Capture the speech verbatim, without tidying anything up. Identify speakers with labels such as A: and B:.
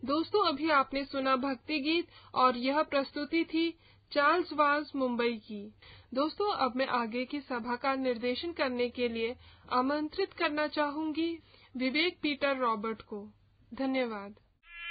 A: दोस्तों, अभी आपने सुना भक्ति गीत और यह प्रस्तुति थी चार्ल्स वाज मुंबई की। दोस्तों, अब मैं आगे की सभा का निर्देशन करने के लिए आमंत्रित करना चाहूंगी विवेक पीटर रॉबर्ट को। धन्यवाद।